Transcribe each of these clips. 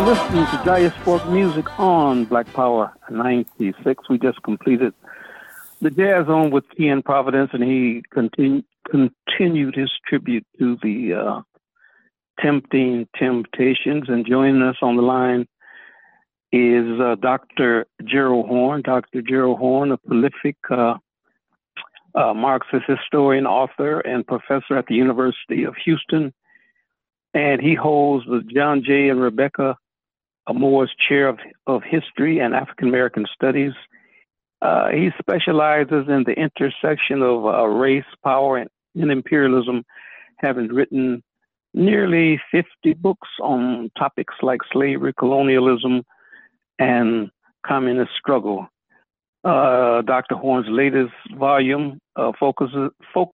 listening to Diasporic Music on Black Power 96. We just completed the Jazz Zone with Ken Providence, and he continued his tribute to the Tempting Temptations. And joining us on the line is Dr. Gerald Horne. Dr. Gerald Horne, a prolific Marxist historian, author, and professor at the University of Houston. And he holds the John J. and Rebecca Moore's Chair of History and African American Studies. He specializes in the intersection of race, power, and imperialism, having written nearly 50 books on topics like slavery, colonialism, and communist struggle. Dr. Horne's latest volume focusing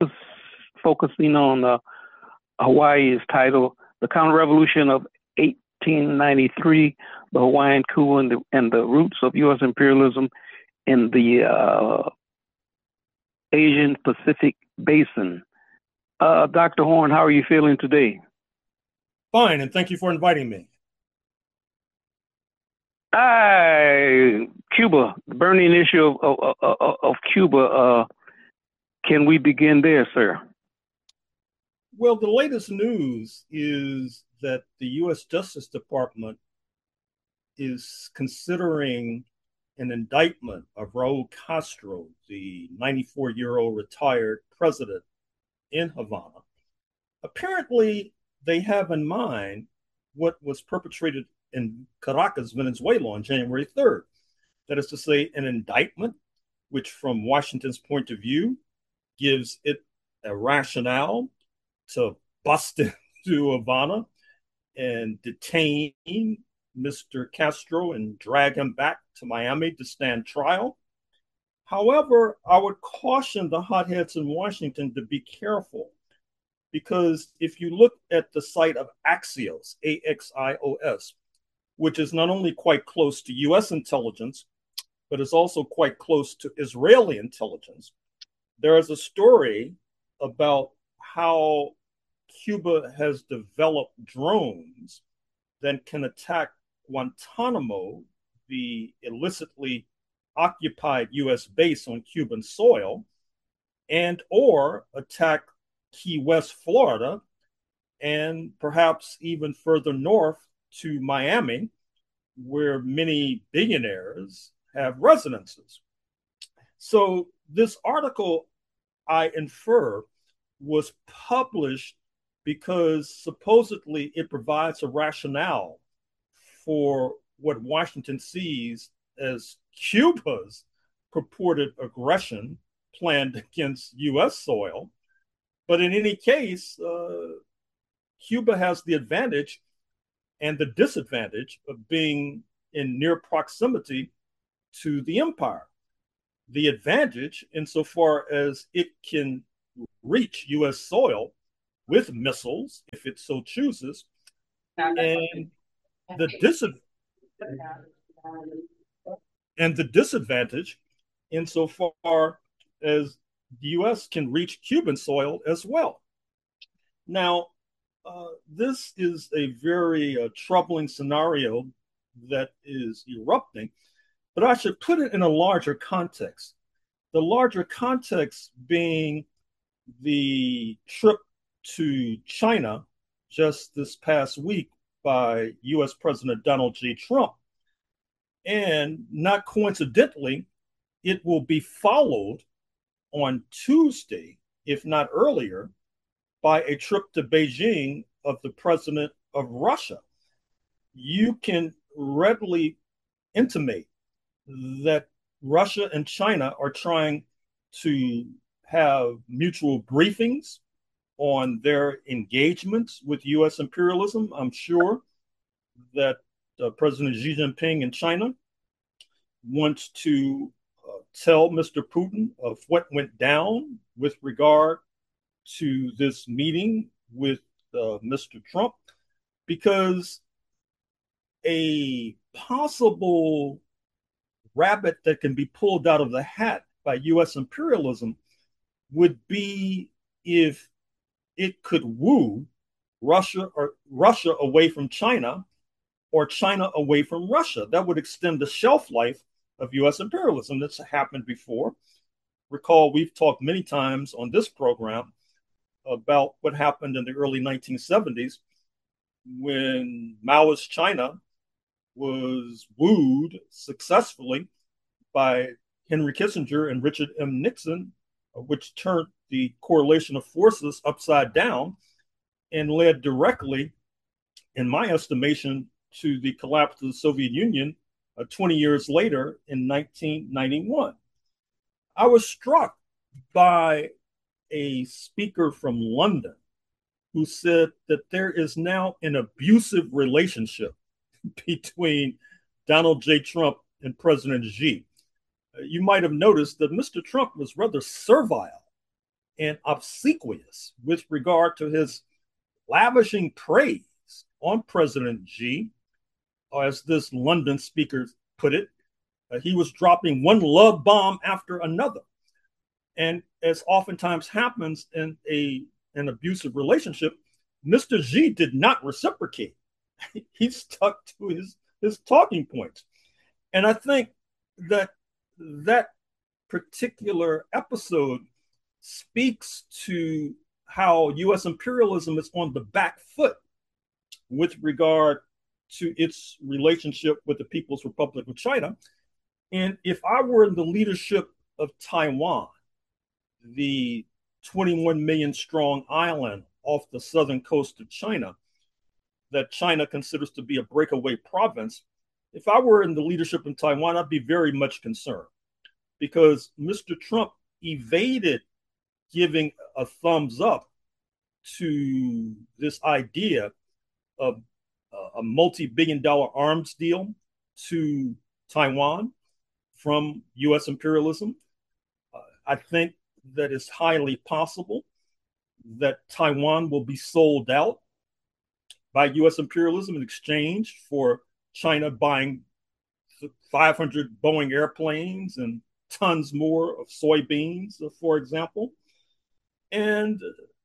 on Hawaii is titled "The Counter-Revolution of 1893, the Hawaiian Coup and the Roots of U.S. Imperialism in the Asian Pacific Basin." Dr. Horne, how are you feeling today? Fine, and thank you for inviting me. Cuba, the burning issue of Cuba. Can we begin there, sir? Well, the latest news is that the U.S. Justice Department is considering an indictment of Raul Castro, the 94-year-old retired president in Havana. Apparently, they have in mind what was perpetrated in Caracas, Venezuela on January 3rd. That is to say, an indictment which, from Washington's point of view, gives it a rationale to bust into Havana and detain Mr. Castro and drag him back to Miami to stand trial. However, I would caution the hotheads in Washington to be careful, because if you look at the site of Axios, Axios, which is not only quite close to U.S. intelligence, but is also quite close to Israeli intelligence, there is a story about how Cuba has developed drones that can attack Guantanamo, the illicitly occupied U.S. base on Cuban soil, and or attack Key West, Florida, and perhaps even further north to Miami, where many billionaires have residences. So this article, I infer, was published because supposedly it provides a rationale for what Washington sees as Cuba's purported aggression planned against U.S. soil. But in any case, Cuba has the advantage and the disadvantage of being in near proximity to the empire. The advantage, insofar as it can reach U.S. soil with missiles, if it so chooses, and the disadvantage, insofar as the U.S. can reach Cuban soil as well. Now, this is a very troubling scenario that is erupting, but I should put it in a larger context. The larger context being the trip to China just this past week by U.S. President Donald J. Trump. And not coincidentally, it will be followed on Tuesday, if not earlier, by a trip to Beijing of the president of Russia. You can readily intimate that Russia and China are trying to have mutual briefings on their engagements with U.S. imperialism. I'm sure that President Xi Jinping in China wants to tell Mr. Putin of what went down with regard to this meeting with Mr. Trump, because a possible rabbit that can be pulled out of the hat by U.S. imperialism would be if it could woo Russia away from China or China away from Russia. That would extend the shelf life of U.S. imperialism. That's happened before. Recall, we've talked many times on this program about what happened in the early 1970s when Maoist China was wooed successfully by Henry Kissinger and Richard M. Nixon, which turned the correlation of forces upside down and led directly, in my estimation, to the collapse of the Soviet Union 20 years later in 1991. I was struck by a speaker from London who said that there is now an abusive relationship between Donald J. Trump and President Xi. You might have noticed that Mr. Trump was rather servile and obsequious with regard to his lavishing praise on President Xi, or as this London speaker put it, he was dropping one love bomb after another. And as oftentimes happens in an abusive relationship, Mr. Xi did not reciprocate. He stuck to his talking points. And I think that that particular episode speaks to how U.S. imperialism is on the back foot with regard to its relationship with the People's Republic of China. And if I were in the leadership of Taiwan, the 21 million strong island off the southern coast of China that China considers to be a breakaway province, if I were in the leadership in Taiwan, I'd be very much concerned because Mr. Trump evaded giving a thumbs up to this idea of a multi-billion-dollar arms deal to Taiwan from U.S. imperialism. I think that it's highly possible that Taiwan will be sold out by U.S. imperialism in exchange for China buying 500 Boeing airplanes and tons more of soybeans, for example. And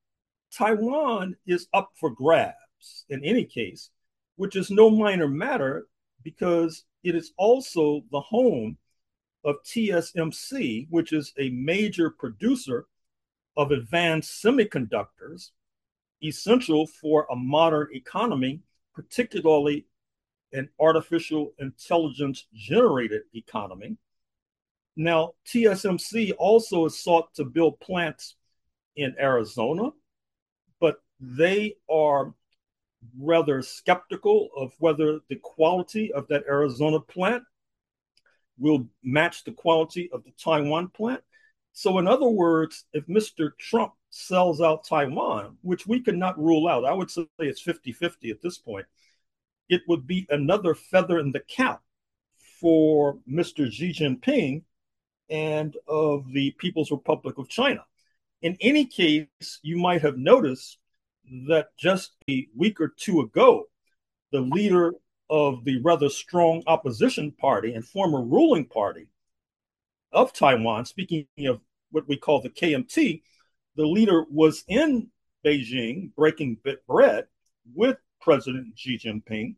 Taiwan is up for grabs in any case, which is no minor matter because it is also the home of TSMC, which is a major producer of advanced semiconductors essential for a modern economy, particularly an artificial intelligence generated economy. Now, TSMC also has sought to build plants in Arizona, but they are rather skeptical of whether the quality of that Arizona plant will match the quality of the Taiwan plant. So, in other words, if Mr. Trump sells out Taiwan, which we could not rule out, I would say it's 50-50 at this point, it would be another feather in the cap for Mr. Xi Jinping and of the People's Republic of China. In any case, you might have noticed that just a week or two ago, the leader of the rather strong opposition party and former ruling party of Taiwan, speaking of what we call the KMT, the leader was in Beijing breaking bread with President Xi Jinping.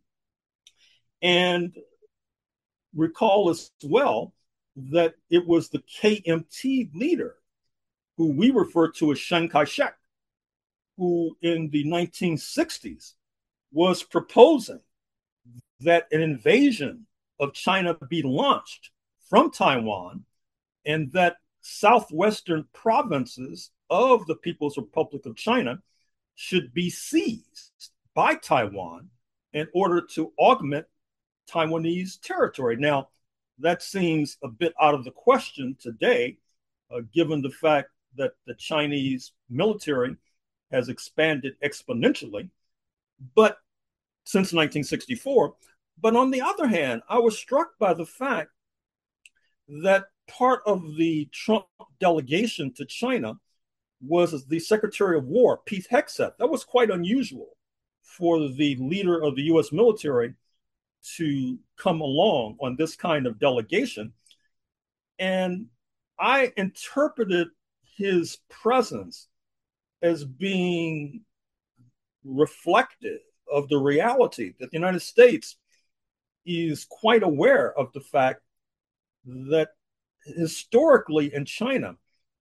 And recall as well that it was the KMT leader who we refer to as Chiang Kai-shek, who in the 1960s was proposing that an invasion of China be launched from Taiwan and that southwestern provinces of the People's Republic of China should be seized by Taiwan in order to augment Taiwanese territory. Now, that seems a bit out of the question today, given the fact that the Chinese military has expanded exponentially, but since 1964. But on the other hand, I was struck by the fact that part of the Trump delegation to China was the Secretary of War, Pete Hegseth. That was quite unusual for the leader of the U.S. military to come along on this kind of delegation. And I interpreted his presence as being reflective of the reality that the United States is quite aware of the fact that historically in China,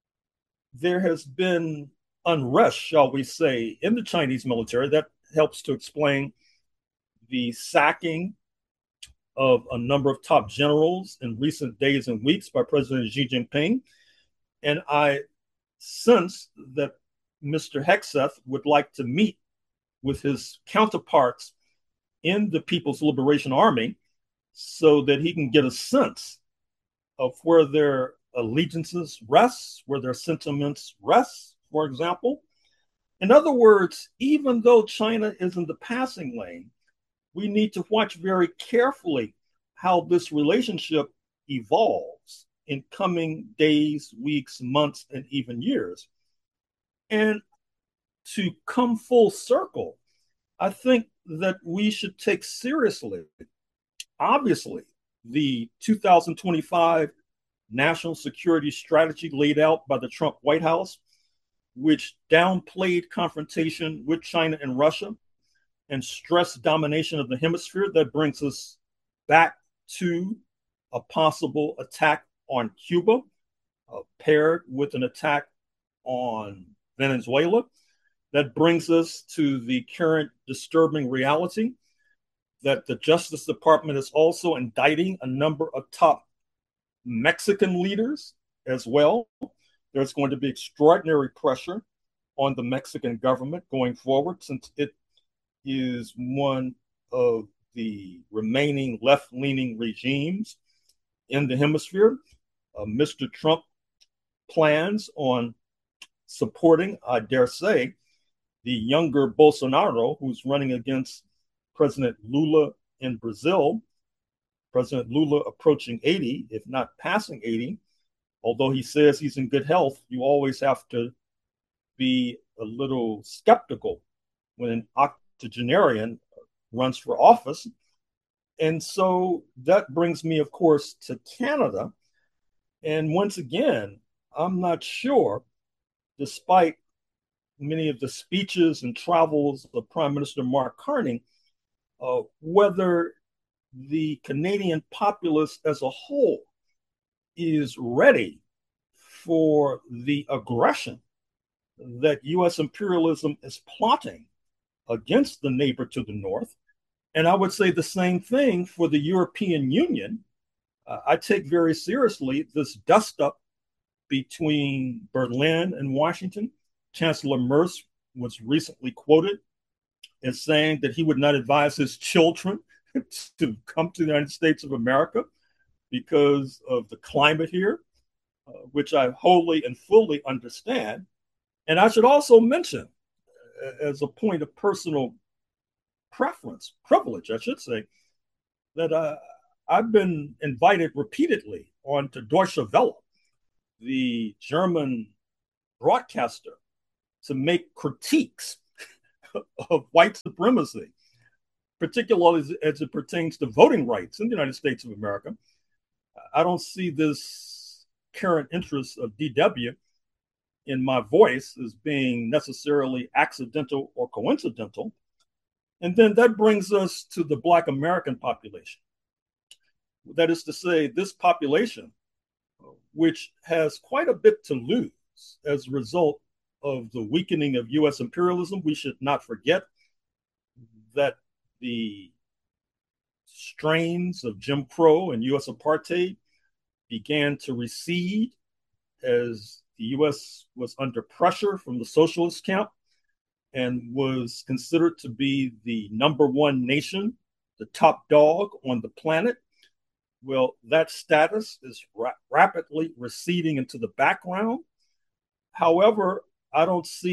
there has been unrest, shall we say, in the Chinese military. That helps to explain the sacking of a number of top generals in recent days and weeks by President Xi Jinping. And I sense that Mr. Hegseth would like to meet with his counterparts in the People's Liberation Army so that he can get a sense of where their allegiances rest, where their sentiments rest, for example. In other words, even though China is in the passing lane, we need to watch very carefully how this relationship evolves in coming days, weeks, months, and even years. And to come full circle, I think that we should take seriously, obviously, the 2025 national security strategy laid out by the Trump White House, which downplayed confrontation with China and Russia and stressed domination of the hemisphere. That brings us back to a possible attack on Cuba, paired with an attack on Venezuela. That brings us to the current disturbing reality that the Justice Department is also indicting a number of top Mexican leaders as well. There's going to be extraordinary pressure on the Mexican government going forward, since it is one of the remaining left-leaning regimes in the hemisphere. Mr. Trump plans on supporting, I dare say, the younger Bolsonaro, who's running against President Lula in Brazil. President Lula approaching 80, if not passing 80. Although he says he's in good health, you always have to be a little skeptical when an octogenarian runs for office. And so that brings me, of course, to Canada. And once again, I'm not sure, despite many of the speeches and travels of Prime Minister Mark Carney, whether the Canadian populace as a whole is ready for the aggression that US imperialism is plotting against the neighbor to the north. And I would say the same thing for the European Union. I take very seriously this dust up between Berlin and Washington. Chancellor Merz was recently quoted as saying that he would not advise his children to come to the United States of America because of the climate here, which I wholly and fully understand. And I should also mention, as a point of personal preference, privilege, I should say, that I've been invited repeatedly onto Deutsche Welle, the German broadcaster, to make critiques of white supremacy, particularly as it pertains to voting rights in the United States of America. I don't see this current interest of DW in my voice as being necessarily accidental or coincidental. And then that brings us to the Black American population. That is to say, this population, which has quite a bit to lose as a result of the weakening of US imperialism. We should not forget that the strains of Jim Crow and US apartheid began to recede as the US was under pressure from the socialist camp and was considered to be the number one nation, the top dog on the planet. Well, that status is rapidly receding into the background. However, I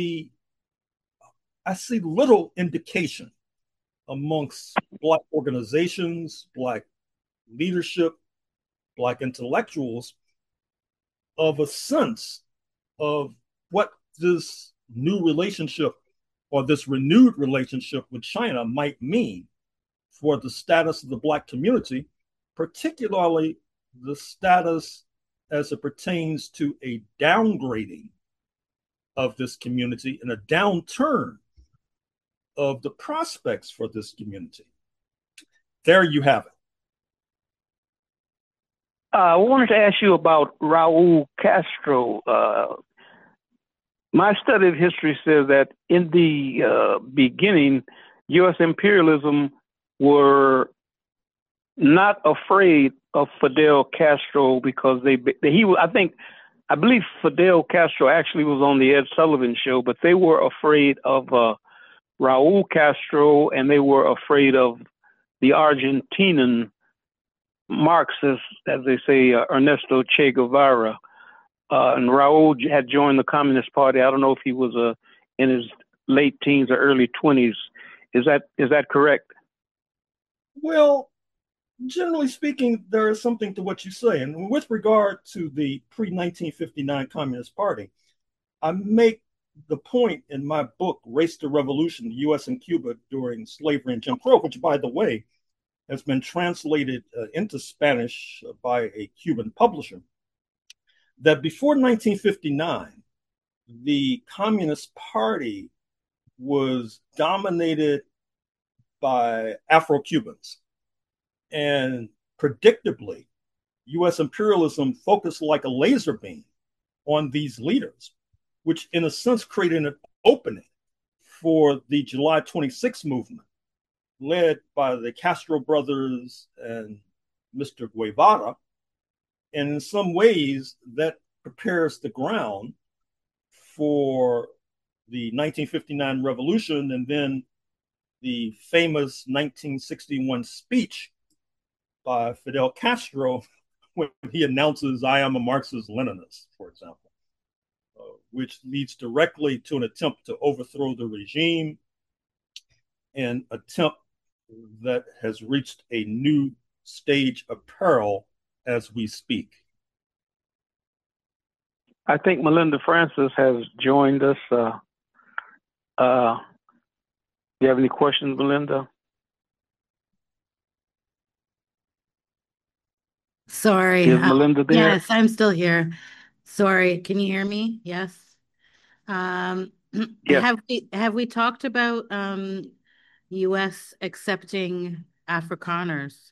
see little indication amongst Black organizations, Black leadership, Black intellectuals of a sense of what this new relationship or this renewed relationship with China might mean for the status of the Black community, particularly the status as it pertains to a downgrading of this community and a downturn of the prospects for this community. There you have it. I wanted to ask you about Raul Castro. My study of history says that in the beginning, U.S. imperialism were not afraid of Fidel Castro because I believe Fidel Castro actually was on the Ed Sullivan show, but they were afraid of Raul Castro, and they were afraid of the Argentinian Marxist, as they say, Ernesto Che Guevara. And Raul had joined the Communist Party. I don't know if he was in his late teens or early 20s. Is that correct? Well, generally speaking, there is something to what you say. And with regard to the pre 1959 Communist Party, I make the point in my book, Race to Revolution, the U.S. and Cuba During Slavery and Jim Crow, which, by the way, has been translated into Spanish by a Cuban publisher, that before 1959, the Communist Party was dominated by Afro-Cubans. And predictably, U.S. imperialism focused like a laser beam on these leaders, which in a sense created an opening for the July 26 movement, led by the Castro brothers and Mr. Guevara. And in some ways, that prepares the ground for the 1959 revolution and then the famous 1961 speech by Fidel Castro when he announces, "I am a Marxist Leninist," for example, which leads directly to an attempt to overthrow the regime, an attempt that has reached a new stage of peril as we speak. I think Melinda Francis has joined us. Do you have any questions, Melinda? Sorry. Is Melinda there? Yes, I'm still here. Sorry. Can you hear me? Yes. Um, Yes. have we talked about US accepting Afrikaners?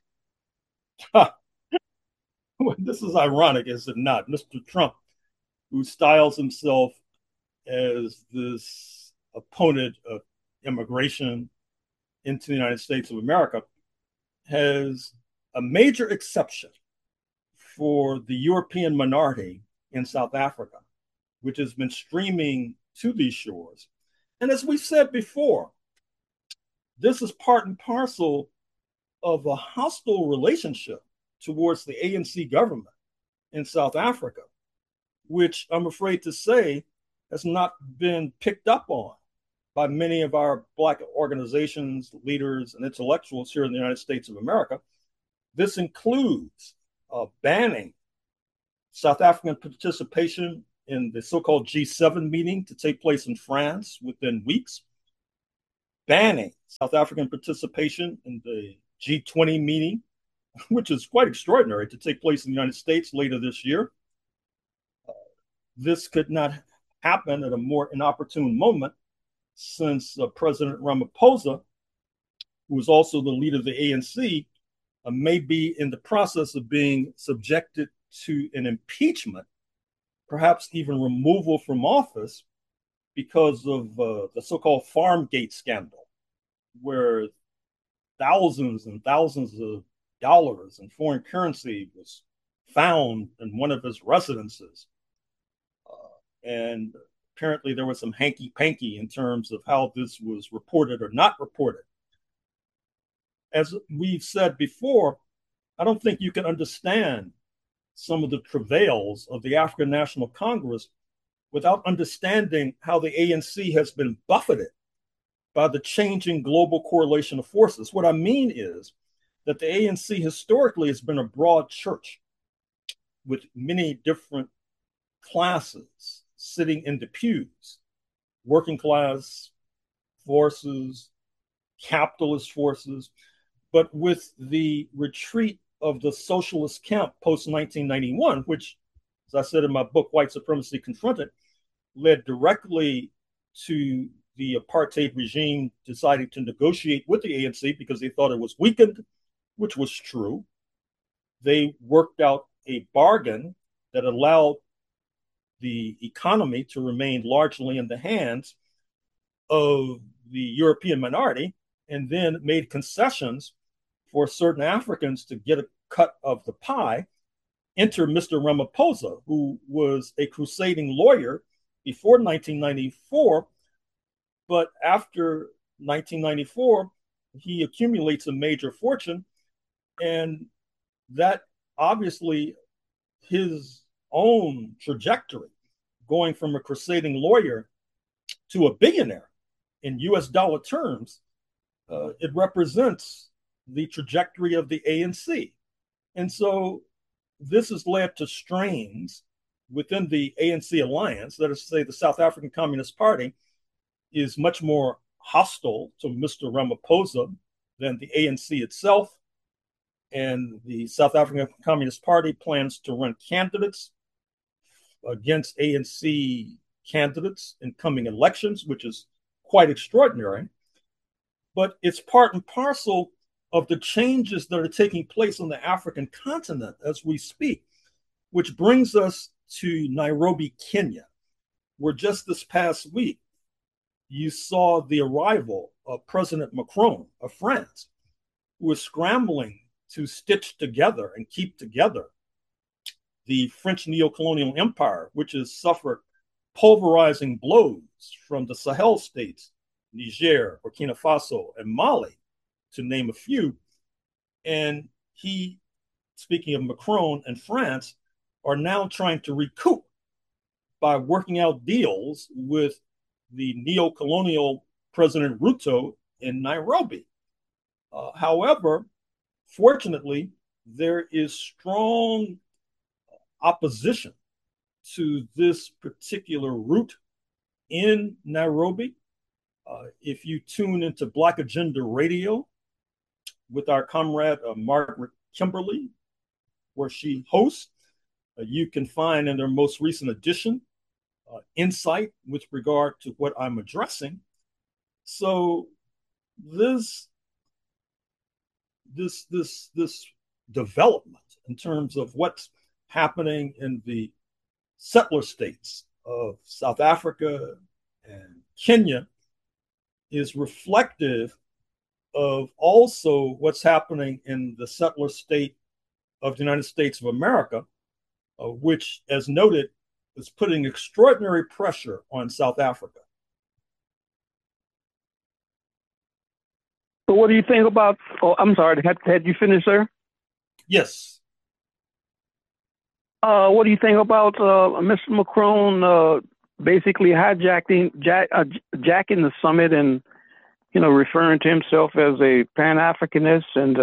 This is ironic, is it not? Mr. Trump, who styles himself as this opponent of immigration into the United States of America, has a major exception for the European minority in South Africa, which has been streaming to these shores. And as we said before, this is part and parcel of a hostile relationship towards the ANC government in South Africa, which I'm afraid to say has not been picked up on by many of our Black organizations, leaders, and intellectuals here in the United States of America. This includes banning South African participation in the so-called G7 meeting to take place in France within weeks, banning South African participation in the G20 meeting, which is quite extraordinary, to take place in the United States later this year. This could not happen at a more inopportune moment, since President Ramaphosa, who is also the leader of the ANC, may be in the process of being subjected to an impeachment, perhaps even removal from office, because of the so-called Farmgate scandal, where thousands and thousands of dollars in foreign currency was found in one of his residences. And apparently there was some hanky-panky in terms of how this was reported or not reported. As we've said before, I don't think you can understand some of the travails of the African National Congress without understanding how the ANC has been buffeted by the changing global correlation of forces. What I mean is that the ANC historically has been a broad church with many different classes sitting in the pews: working class forces, capitalist forces. But with the retreat of the socialist camp post 1991, which, as I said in my book, White Supremacy Confronted, led directly to the apartheid regime deciding to negotiate with the ANC because they thought it was weakened, which was true. They worked out a bargain that allowed the economy to remain largely in the hands of the European minority, and then made concessions for certain Africans to get a cut of the pie. Enter Mr. Ramaphosa, who was a crusading lawyer before 1994, but after 1994, he accumulates a major fortune, and that obviously his own trajectory, going from a crusading lawyer to a billionaire in US dollar terms, it represents the trajectory of the ANC. And so this has led to strains within the ANC alliance. That is to say, the South African Communist Party is much more hostile to Mr. Ramaphosa than the ANC itself. And the South African Communist Party plans to run candidates against ANC candidates in coming elections, which is quite extraordinary. But it's part and parcel of the changes that are taking place on the African continent as we speak, which brings us to Nairobi, Kenya, where just this past week, you saw the arrival of President Macron of France, who is scrambling to stitch together and keep together the French neocolonial empire, which has suffered pulverizing blows from the Sahel states, Niger, Burkina Faso, and Mali, to name a few. And he, speaking of Macron and France, are now trying to recoup by working out deals with the neo-colonial President Ruto in Nairobi. However, fortunately, there is strong opposition to this particular route in Nairobi. If you tune into Black Agenda Radio with our comrade Margaret Kimberly, where she hosts, you can find in their most recent edition insight with regard to what I'm addressing. So this development in terms of what's happening in the settler states of South Africa and Kenya is reflective of also what's happening in the settler state of the United States of America, which, as noted, is putting extraordinary pressure on South Africa. So what do you think about, I'm sorry, had you finished, sir? Yes. What do you think about Mr. Macron basically hijacking jacking the summit and, referring to himself as a Pan-Africanist? And,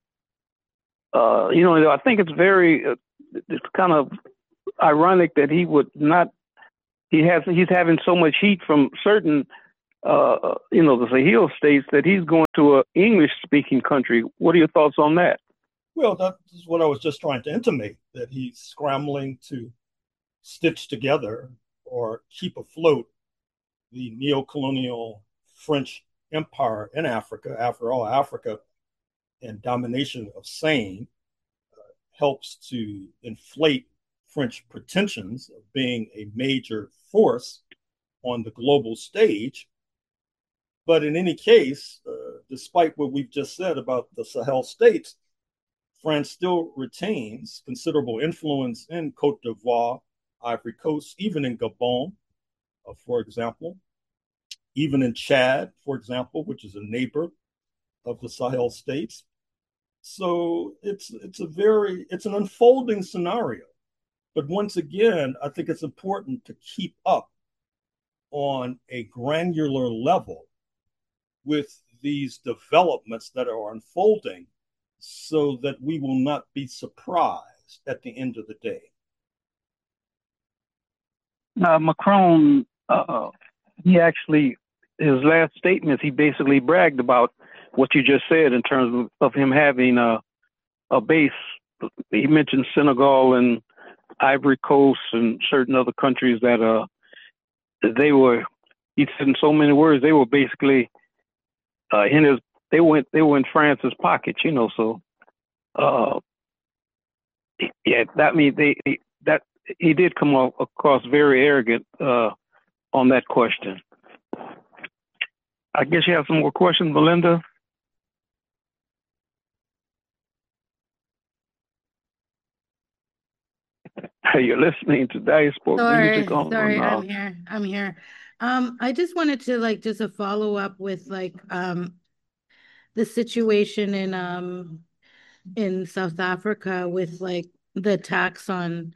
I think it's it's kind of ironic that he would not, he's having so much heat from certain, the Sahel states that he's going to an English-speaking country. What are your thoughts on that? Well, that is what I was just trying to intimate, that he's scrambling to stitch together or keep afloat the neo-colonial French empire in Africa. After all, Africa and domination of Spain helps to inflate French pretensions of being a major force on the global stage. But in any case, despite what we've just said about the Sahel states, France still retains considerable influence in Cote d'Ivoire, Ivory Coast, even in Gabon, for example, even in Chad, for example, which is a neighbor of the Sahel states. So it's an unfolding scenario. But once again, I think it's important to keep up on a granular level with these developments that are unfolding, so that we will not be surprised at the end of the day. Macron, he actually, his last statements, he basically bragged about what you just said in terms of him having a base. He mentioned Senegal and Ivory Coast and certain other countries that they were, he said in so many words, they were basically they were in France's pockets, so Yeah, that means that he did come across very arrogant on that question. I guess you have some more questions, Melinda. You're listening to Diaspora Music on. Sorry, I'm here. I just wanted to just a follow up with the situation in South Africa with the tax on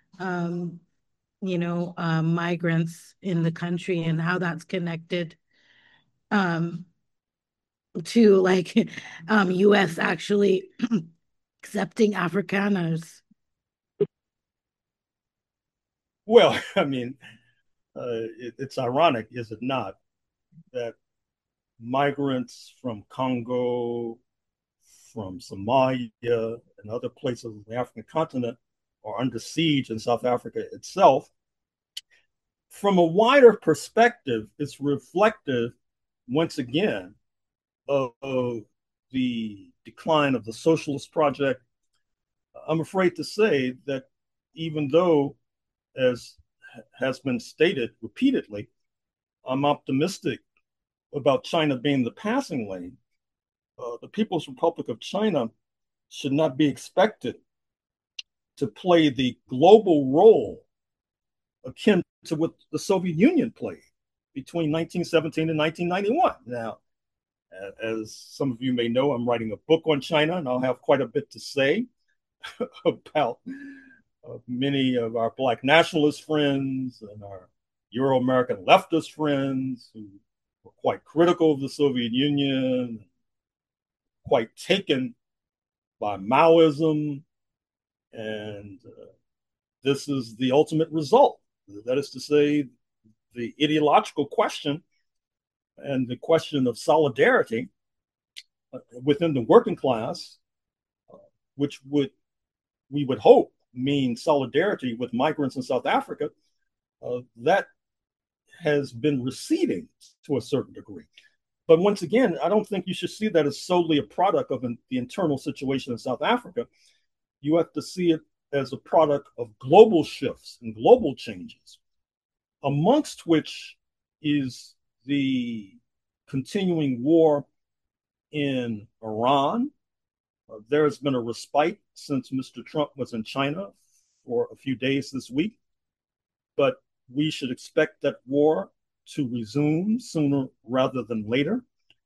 migrants in the country and how that's connected um to US actually accepting Afrikaners. Well, I mean, it's ironic, is it not, that migrants from Congo, from Somalia, and other places of the African continent are under siege in South Africa itself. From a wider perspective, it's reflective, once again, of the decline of the socialist project. I'm afraid to say that even though, as has been stated repeatedly, I'm optimistic about China being the passing lane. The People's Republic of China should not be expected to play the global role akin to what the Soviet Union played between 1917 and 1991. Now, as some of you may know, I'm writing a book on China, and I'll have quite a bit to say about many of our Black nationalist friends and our Euro-American leftist friends who were quite critical of the Soviet Union, quite taken by Maoism, and this is the ultimate result. That is to say, the ideological question and the question of solidarity within the working class, which we would hope mean solidarity with migrants in South Africa, that has been receding to a certain degree. But once again, I don't think you should see that as solely a product of the internal situation in South Africa. You have to see it as a product of global shifts and global changes, amongst which is the continuing war in Iran. There has been a respite since Mr. Trump was in China for a few days this week, but we should expect that war to resume sooner rather than later.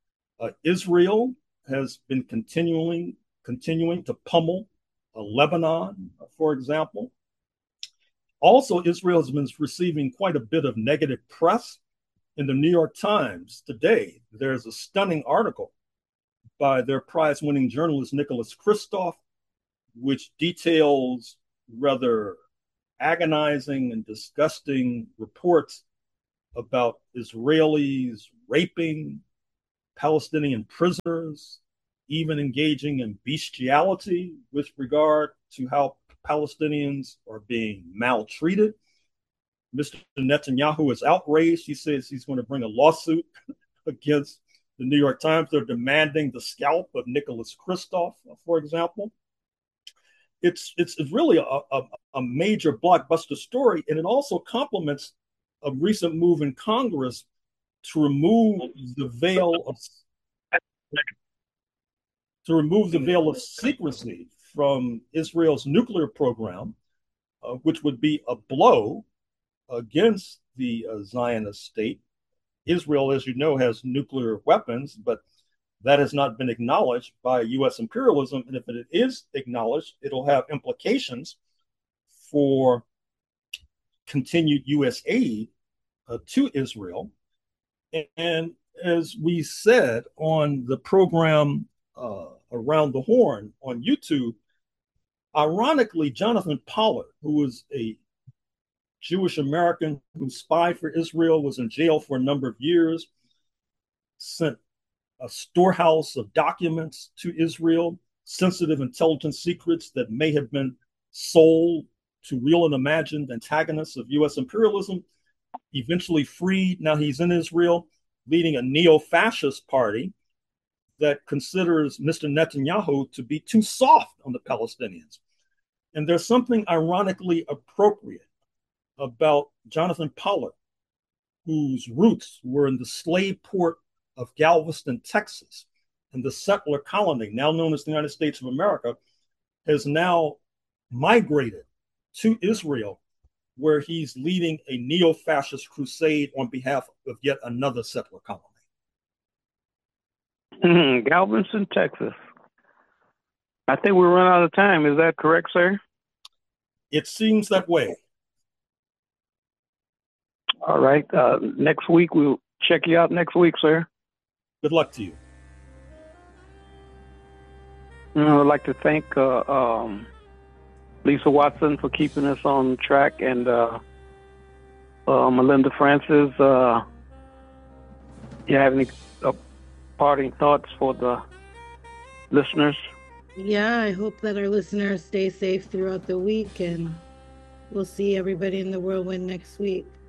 Israel has been continuing to pummel Lebanon, for example. Also, Israel has been receiving quite a bit of negative press. In the New York Times today, there's a stunning article by their prize-winning journalist Nicholas Kristof, which details rather agonizing and disgusting reports about Israelis raping Palestinian prisoners, even engaging in bestiality with regard to how Palestinians are being maltreated. Mr. Netanyahu is outraged. He says he's going to bring a lawsuit against the New York Times. They're demanding the scalp of Nicholas Kristof, for example. It's really a major blockbuster story, and it also complements a recent move in Congress to remove the veil of secrecy from Israel's nuclear program, which would be a blow against the Zionist state. Israel, as you know, has nuclear weapons, but that has not been acknowledged by U.S. imperialism. And if it is acknowledged, it'll have implications for continued U.S. aid to Israel. And as we said on the program Around the Horn on YouTube, ironically, Jonathan Pollard, who was a Jewish American who spied for Israel, was in jail for a number of years, sent a storehouse of documents to Israel, sensitive intelligence secrets that may have been sold to real and imagined antagonists of U.S. imperialism, eventually freed. Now he's in Israel, leading a neo-fascist party that considers Mr. Netanyahu to be too soft on the Palestinians. And there's something ironically appropriate about Jonathan Pollard, whose roots were in the slave port of Galveston, Texas, and the settler colony, now known as the United States of America, has now migrated to Israel, where he's leading a neo-fascist crusade on behalf of yet another settler colony. Galveston, Texas. I think we're running out of time. Is that correct, sir? It seems that way. All right. Next week, we'll check you out next week, sir. Good luck to you. I'd like to thank Lisa Watson for keeping us on track, and Melinda Francis. You have any parting thoughts for the listeners? Yeah, I hope that our listeners stay safe throughout the week, and we'll see everybody in the whirlwind next week.